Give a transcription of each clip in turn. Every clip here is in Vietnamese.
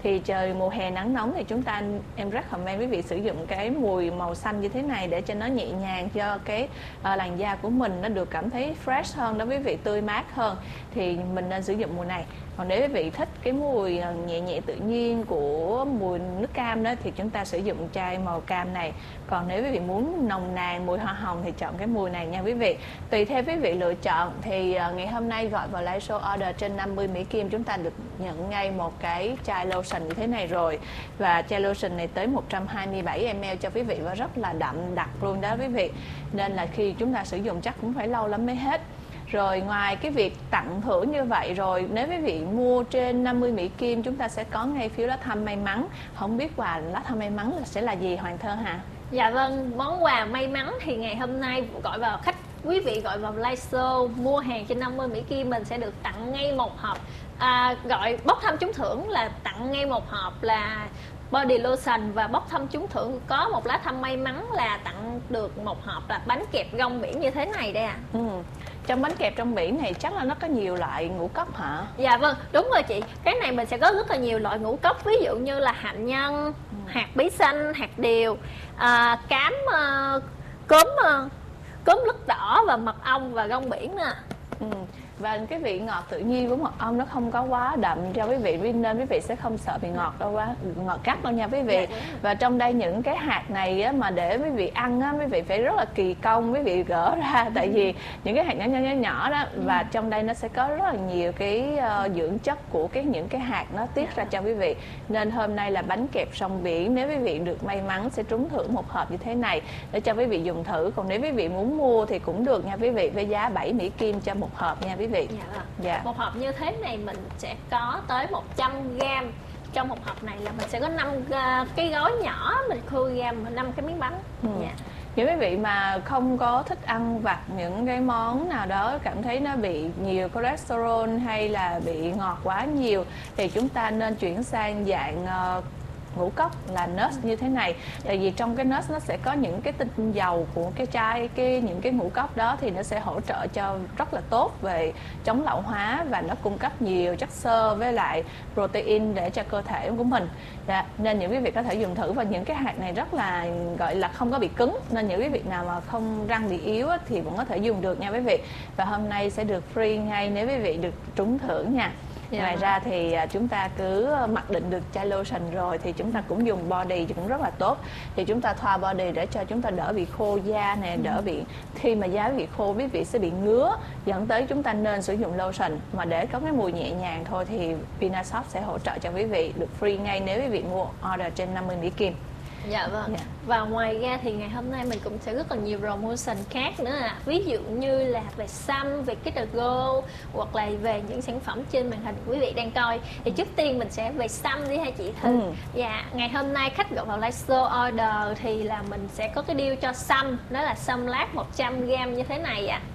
Thì trời mùa hè nắng nóng thì em recommend quý vị sử dụng cái mùi màu xanh như thế này để cho nó nhẹ nhàng, cho cái làn da của mình nó được cảm thấy fresh hơn đó quý vị, tươi mát hơn, thì mình nên sử dụng mùi này. Còn nếu quý vị thích cái mùi nhẹ nhẹ tự nhiên của mùi nước cam đó thì chúng ta sử dụng chai màu cam này. Còn nếu quý vị muốn nồng nàn mùi hoa hồng thì chọn cái mùi này nha quý vị. Tùy theo quý vị lựa chọn. Thì ngày hôm nay gọi vào live show order trên 50 Mỹ Kim, chúng ta được nhận ngay một cái chai lotion như thế này rồi. Và chai lotion này tới 127 ml cho quý vị và rất là đậm đặc luôn đó quý vị. Nên là khi chúng ta sử dụng chắc cũng phải lâu lắm mới hết. Rồi ngoài cái việc tặng thưởng như vậy rồi, nếu quý vị mua trên 50 Mỹ Kim, chúng ta sẽ có ngay phiếu lá thăm may mắn. Không biết quà lá thăm may mắn sẽ là gì Hoàng Thơ hả? Dạ vâng, món quà may mắn thì ngày hôm nay gọi vào quý vị gọi vào live show mua hàng trên 50 Mỹ Kim, mình sẽ được tặng ngay một hộp. Gọi bốc thăm trúng thưởng là tặng ngay một hộp là body lotion, và bốc thăm trúng thưởng có một lá thăm may mắn là tặng được một hộp là bánh kẹp rong biển như thế này đây ạ. Trong bánh kẹp rong biển này chắc là nó có nhiều loại ngũ cốc hả? Dạ vâng, đúng rồi chị. Cái này mình sẽ có rất là nhiều loại ngũ cốc, ví dụ như là hạnh nhân, hạt bí xanh, hạt điều, cám, cốm lứt đỏ và mật ong và rong biển nè. Và cái vị ngọt tự nhiên của mật ong nó không có quá đậm cho quý vị, nên quý vị sẽ không sợ bị ngọt đâu, quá ngọt gắt đâu nha quý vị. Và trong đây những cái hạt này á, mà để quý vị ăn á, quý vị phải rất là kỳ công quý vị gỡ ra, tại vì những cái hạt nhỏ đó, và trong đây nó sẽ có rất là nhiều cái dưỡng chất của những cái hạt nó tiết ra cho quý vị. Nên hôm nay là bánh kẹp rong biển, nếu quý vị được may mắn sẽ trúng thưởng một hộp như thế này để cho quý vị dùng thử. Còn nếu quý vị muốn mua thì cũng được nha quý vị, với giá 7 Mỹ Kim cho một hộp nha quý vị. Dạ. Một hộp như thế này mình sẽ có tới 100g. Trong một hộp này là mình sẽ có 5 cái gói nhỏ, mình khô ra 5 cái miếng bánh. Những quý vị mà không có thích ăn vặt những cái món nào đó, cảm thấy nó bị nhiều cholesterol hay là bị ngọt quá nhiều, thì chúng ta nên chuyển sang dạng ngũ cốc là nuts như thế này. Tại vì trong cái nuts nó sẽ có những cái tinh dầu của những cái ngũ cốc đó, thì nó sẽ hỗ trợ cho rất là tốt về chống lão hóa, và nó cung cấp nhiều chất xơ với lại protein để cho cơ thể của mình. Nên những quý vị có thể dùng thử. Và những cái hạt này rất là gọi là không có bị cứng, nên những quý vị nào mà không răng bị yếu thì cũng có thể dùng được nha quý vị. Và hôm nay sẽ được free ngay nếu quý vị được trúng thưởng nha. Ngoài ra thì chúng ta cứ mặc định được chai lotion rồi thì chúng ta cũng dùng body cũng rất là tốt. Thì chúng ta thoa body để cho chúng ta đỡ bị khô da nè, đỡ bị, khi mà da bị khô quý vị sẽ bị ngứa, dẫn tới chúng ta nên sử dụng lotion. Mà để có cái mùi nhẹ nhàng thôi thì Vinasoft sẽ hỗ trợ cho quý vị được free ngay nếu quý vị mua order trên 50 Mỹ Kim. Dạ vâng. Và ngoài ra thì ngày hôm nay mình cũng sẽ rất là nhiều promotion khác nữa ví dụ như là về xăm, về Kids Go, hoặc là về những sản phẩm trên màn hình quý vị đang coi. Thì trước tiên mình sẽ về xăm đi ha chị Thư. Dạ, ngày hôm nay khách gọi vào live show order thì là mình sẽ có cái deal cho xăm, đó là xăm lát 100g như thế này ạ.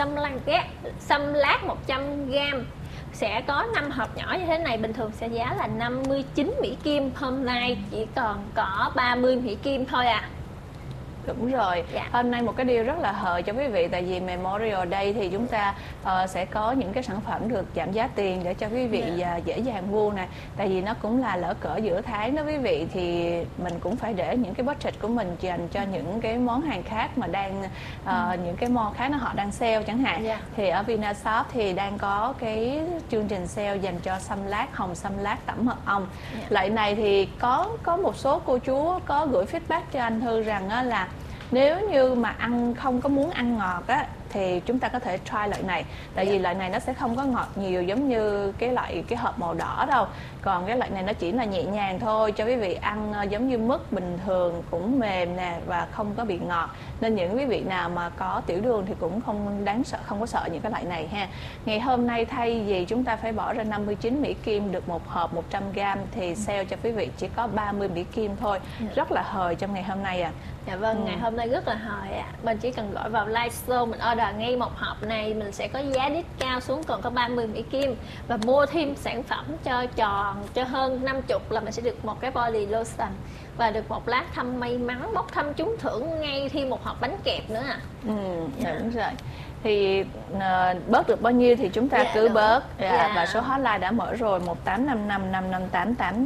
Xăm lát 100g sẽ có 5 hộp nhỏ như thế này, bình thường sẽ giá là 59 Mỹ Kim, hôm nay chỉ còn có 30 Mỹ Kim thôi à. Đúng rồi. Hôm nay một cái điều rất là hời cho quý vị, tại vì Memorial Day thì chúng ta sẽ có những cái sản phẩm được giảm giá tiền để cho quý vị dễ dàng mua nè. Tại vì nó cũng là lỡ cỡ giữa tháng đó quý vị, thì mình cũng phải để những cái budget của mình dành cho những cái món hàng khác mà đang những cái mall khác họ đang sale chẳng hạn. Thì ở Vinasoft thì đang có cái chương trình sale dành cho xăm lát, hồng xăm lát tẩm mật ong. Loại này thì có một số cô chú có gửi feedback cho anh Thư rằng là nếu như mà không có muốn ăn ngọt á thì chúng ta có thể try loại này. Tại vì loại này nó sẽ không có ngọt nhiều giống như cái hộp màu đỏ đâu. Còn cái loại này nó chỉ là nhẹ nhàng thôi, cho quý vị ăn giống như mứt bình thường, cũng mềm nè và không có bị ngọt. Nên những quý vị nào mà có tiểu đường thì cũng không có sợ những cái loại này ha. Ngày hôm nay thay vì chúng ta phải bỏ ra 59 Mỹ Kim được một hộp 100g thì sale cho quý vị chỉ có 30 Mỹ Kim thôi. Rất là hời trong ngày hôm nay à. Dạ vâng, ngày hôm nay rất là hời ạ. Mình chỉ cần gọi vào live show, mình order ngay một hộp này, mình sẽ có giá discount xuống còn có 30 Mỹ Kim. Và mua thêm sản phẩm cho tròn, cho hơn 50 là mình sẽ được một cái body lotion và được một lá thăm may mắn, bốc thăm trúng thưởng ngay thêm một hộp bánh kẹp nữa ạ. Đúng rồi. Thì bớt được bao nhiêu thì chúng ta cứ bớt. Và số hotline đã mở rồi, 1855 55888.